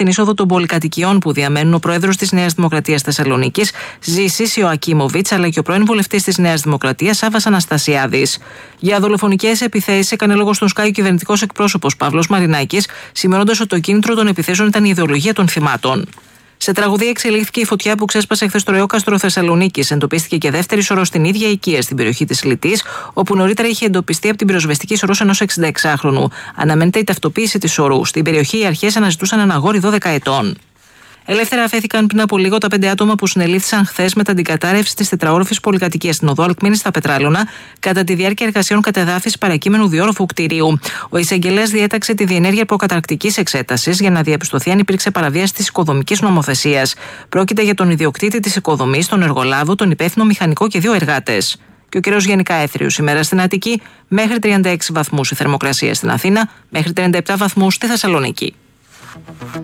στην είσοδο των πολυκατοικιών που διαμένουν ο πρόεδρος της Νέας Δημοκρατίας Θεσσαλονίκης, Ζήσης Ιωακίμοβιτς, αλλά και ο πρώην βουλευτής της Νέας Δημοκρατίας, Σάββας Αναστασιάδης. Για δολοφονικές επιθέσεις έκανε λόγο στον Sky ο κυβερνητικός εκπρόσωπος Παύλος Μαρινάκης, σημειώνοντας ότι το κίνητρο των επιθέσεων ήταν η ιδεολογία των θυμάτων. Σε τραγωδία εξελίχθηκε η φωτιά που ξέσπασε χθες στο ρεόκαστρο Θεσσαλονίκης. Εντοπίστηκε και δεύτερη σωρό στην ίδια οικία στην περιοχή της Λυτής, όπου νωρίτερα είχε εντοπιστεί από την πυροσβεστική σωρό ενός 66χρονου. Αναμένεται η ταυτοποίηση της σωρού. Στην περιοχή οι αρχές αναζητούσαν ένα αγόρι 12 ετών. Ελεύθερα αφέθηκαν πριν από λίγο τα 5 άτομα που συνελήφθησαν χθες μετά την κατάρρευση της τετραόροφης πολυκατοικίας στην οδό Αλκμήνης στα Πετράλωνα κατά τη διάρκεια εργασιών κατεδάφισης παρακείμενου διόροφου κτηρίου. Ο εισαγγελέας διέταξε τη διενέργεια προκαταρκτικής εξέτασης για να διαπιστωθεί αν υπήρξε παραβίαση της οικοδομικής νομοθεσίας. Πρόκειται για τον ιδιοκτήτη της οικοδομής, τον εργολάβο, τον υπεύθυνο μηχανικό και 2 εργάτες. Και ο καιρός γενικά έθριος ημέρα στην Αττική, μέχρι 36 βαθμούς η θερμοκρασία στην Αθήνα, μέχρι 37 βαθμούς στη Θεσσαλονίκη.